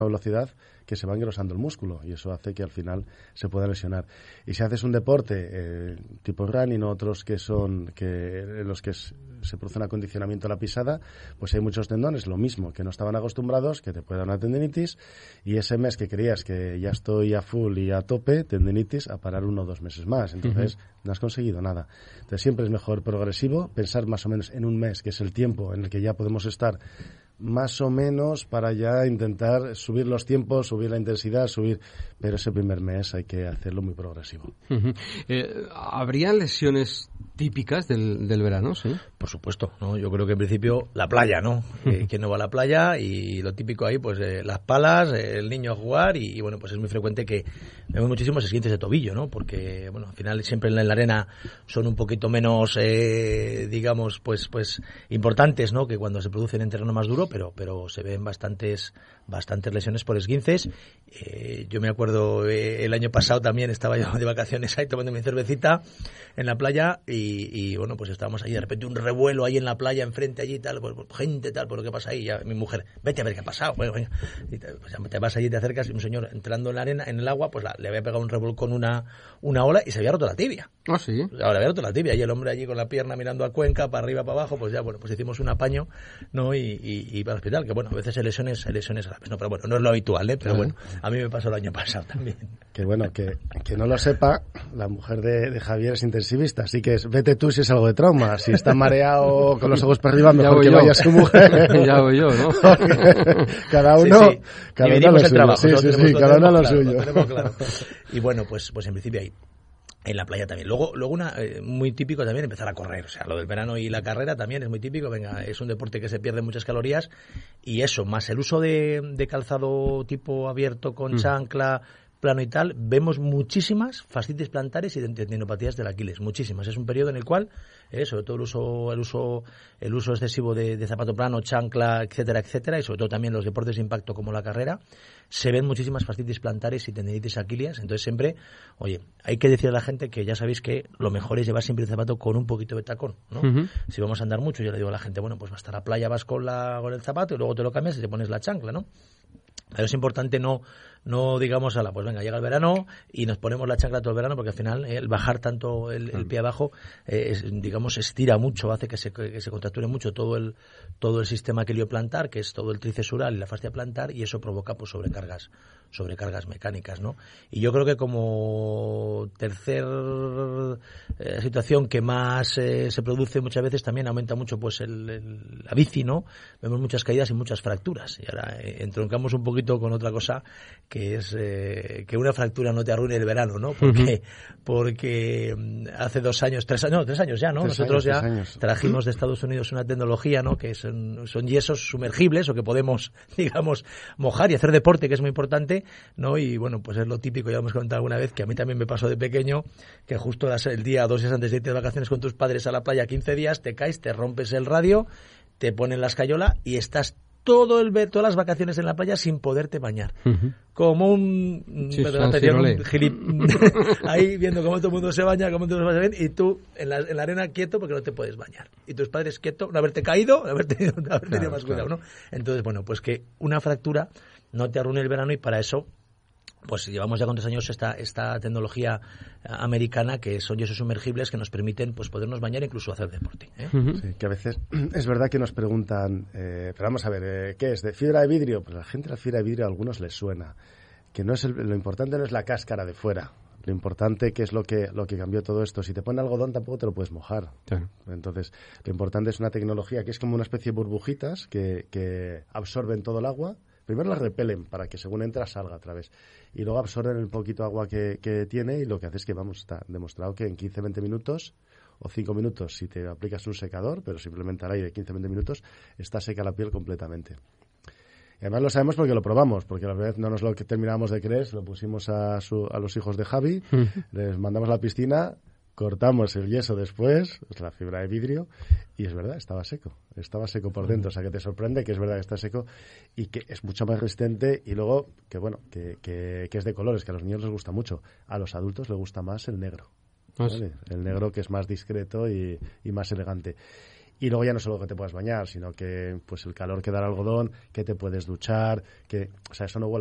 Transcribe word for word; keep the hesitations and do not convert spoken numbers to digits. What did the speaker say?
velocidad que se va engrosando el músculo y eso hace que al final se pueda lesionar. Y si haces un deporte eh, tipo running o otros que son que en los que es, se produce un acondicionamiento a la pisada, pues hay muchos tendones, lo mismo, que no estaban acostumbrados, que te puede dar una tendinitis y ese mes que creías que ya estoy a full y a tope, tendinitis, a parar uno o dos meses más. Entonces uh-huh. no has conseguido nada. Entonces siempre es mejor progresivo, pensar más o menos en un mes, que es el tiempo en el que ya podemos estar más o menos para ya intentar subir los tiempos, subir la intensidad, subir, pero ese primer mes hay que hacerlo muy progresivo. Uh-huh. Eh, ¿Habría lesiones típicas del, del verano, sí? Por supuesto, ¿no? Yo creo que en principio la playa, ¿no? Uh-huh. ¿Quién no va a la playa? Y lo típico ahí, pues eh, las palas, eh, el niño a jugar y, y bueno, pues es muy frecuente que vemos muchísimos esguinces de tobillo, ¿no? Porque, bueno, al final siempre en la, en la arena son un poquito menos, eh, digamos, pues pues importantes, ¿no? Que cuando se producen en terreno más duro, pero pero se ven bastantes bastantes lesiones por esguinces. Eh, yo me acuerdo eh, el año pasado también estaba yo de vacaciones ahí tomando mi cervecita en la playa y, y bueno, pues estábamos ahí de repente un revuelo ahí en la playa enfrente allí tal, pues, pues, gente tal, por lo que pasa ahí, ya mi mujer, vete a ver qué ha pasado, bueno, venga. Y te, pues, te vas allí, te acercas y un señor entrando en la arena, en el agua, pues la, le había pegado un revolcón una una ola y se había roto la tibia. Ah, sí. Ahora había roto la tibia y el hombre allí con la pierna mirando a Cuenca, para arriba, para abajo, pues ya, bueno, pues hicimos un apaño, ¿no? Y, y, y para el hospital, que bueno, a veces hay lesiones, hay lesiones graves, ¿no? Pero bueno, no es lo habitual, ¿eh? Pero bueno, a mí me pasó el año pasado también. Que bueno, que, que no lo sepa, la mujer de, de Javier es intensivista, así que es, vete tú si es algo de trauma, si está mareado con los ojos para arriba, mejor que yo. Vaya su mujer. Ya voy yo, ¿no? cada uno, sí, sí. cada uno lo suyo. Trabajo, sí, sí, sí, cada uno lo suyo. Lo claro. Y bueno, pues, pues en principio ahí. En la playa también. Luego, luego una eh, muy típico también empezar a correr. O sea, lo del verano y la carrera también es muy típico. Venga, es un deporte que se pierde muchas calorías y eso, más el uso de, de calzado tipo abierto con mm. chancla, plano y tal, vemos muchísimas fascitis plantares y tendinopatías del Aquiles, muchísimas. Es un periodo en el cual, eh, sobre todo el uso, el uso, el uso excesivo de, de zapato plano, chancla, etcétera, etcétera, y sobre todo también los deportes de impacto como la carrera, se ven muchísimas fascitis plantares y tendinitis aquilias. Entonces siempre, oye, hay que decir a la gente que ya sabéis que lo mejor es llevar siempre el zapato con un poquito de tacón, ¿no? Uh-huh. Si vamos a andar mucho, yo le digo a la gente, bueno, pues hasta la playa vas con la con el zapato y luego te lo cambias y te pones la chancla, ¿no? Pero es importante no, no digamos, ala, pues venga, llega el verano y nos ponemos la chancla todo el verano, porque al final eh, el bajar tanto el, el pie abajo, eh, es, digamos, estira mucho, hace que se, que se contracture mucho todo el todo el sistema aquilioplantar, que es todo el tríceps ural y la fascia plantar, y eso provoca pues sobrecargas, sobrecargas mecánicas, ¿no? Y yo creo que como tercer eh, situación que más eh, se produce muchas veces, también aumenta mucho pues el, el, la bici, ¿no? Vemos muchas caídas y muchas fracturas. Y ahora eh, entroncamos un poquito con otra cosa, que es eh, que una fractura no te arruine el verano, ¿no? Porque uh-huh. porque hace dos años, tres años, no, tres años ya, ¿no? Tres Nosotros años, ya años. trajimos de Estados Unidos una tecnología, ¿no? Que son, son yesos sumergibles o que podemos, digamos, mojar y hacer deporte, que es muy importante, ¿no? Y bueno, pues es lo típico, ya hemos comentado alguna vez, que a mí también me pasó de pequeño, que justo el día, dos días antes de irte de vacaciones con tus padres a la playa, quince días, te caes, te rompes el radio, te ponen la escayola y estás todo el todas las vacaciones en la playa sin poderte bañar. Uh-huh. Como un, sí, un gilip ahí viendo cómo todo el mundo se baña, cómo todo el mundo se baña, y tú en la, en la arena quieto porque no te puedes bañar. Y tus padres quieto, no haberte caído, no haber tenido, no haber tenido claro, más cuidado, claro. ¿no? Entonces, bueno, pues que una fractura no te arruine el verano, y para eso pues llevamos ya con tres años esta esta tecnología americana, que son yesos sumergibles que nos permiten pues podernos bañar e incluso hacer deporte, ¿eh? Uh-huh. Sí, que a veces es verdad que nos preguntan, eh, pero vamos a ver, eh, ¿qué es? ¿De fibra de vidrio? Pues a la gente la fibra de vidrio a algunos les suena. Que no es el, lo importante no es la cáscara de fuera. Lo importante que es lo que lo que cambió todo esto. Si te pone algodón tampoco te lo puedes mojar. Claro. Entonces, lo importante es una tecnología que es como una especie de burbujitas que, que absorben todo el agua. Primero las repelen para que según entra salga a través. Y luego absorben el poquito agua que, que tiene, y lo que hace es que, vamos, está demostrado que en quince a veinte minutos o cinco minutos, si te aplicas un secador, pero simplemente al aire quince a veinte minutos, está seca la piel completamente. Y además lo sabemos porque lo probamos, porque a la vez no nos lo que terminábamos de creer, lo pusimos a, su, a los hijos de Javi, les mandamos a la piscina, cortamos el yeso después, es la fibra de vidrio, y es verdad, estaba seco, estaba seco por dentro, o sea que te sorprende que es verdad que está seco y que es mucho más resistente, y luego que bueno, que, que, que es de colores, que a los niños les gusta mucho, a los adultos les gusta más el negro, ¿vale? El negro, que es más discreto y, y más elegante. Y luego ya no solo que te puedas bañar, sino que pues el calor que da el algodón, que te puedes duchar, que, o sea, eso no huele